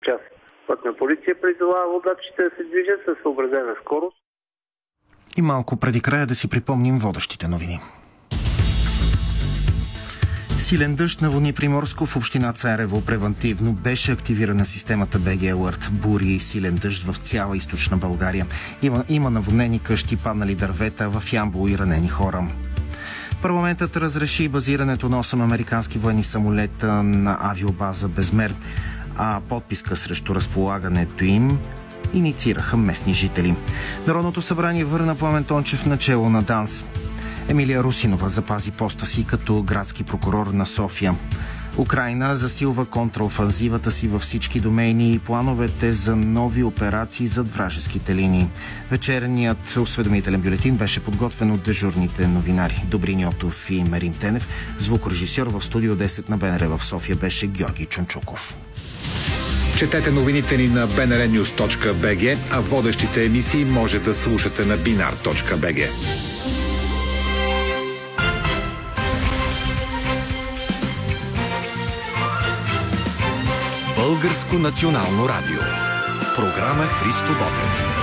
час. Пътна полиция призовава водачите да се движат със съобразена скорост. И малко преди края да си припомним водещите новини. Силен дъжд наводни Приморско. В община Царево превантивно беше активирана системата БГ Alert. Бури и силен дъжд в цяла източна България. Има наводнени къщи, паднали дървета, в Ямбол и ранени хора. Парламентът разреши базирането на 8 американски военни самолета на авиобаза Безмер, а подписка срещу разполагането им инициираха местни жители. Народното събрание върна Пламен Тончев начело на ДАНС. Емилия Русинова запази поста си като градски прокурор на София. Украйна засилва контраофанзивата си във всички домейни и плановете за нови операции зад вражеските линии. Вечерният осведомителен бюлетин беше подготвен от дежурните новинари Добрин Йотов и Мерин Тенев. Звукорежисьор в студио 10 на БНР в София беше Георги Чунчуков. Четете новините ни на bnrnews.bg, а водещите емисии може да слушате на binar.bg. Българско национално радио. Програма Христо Ботев.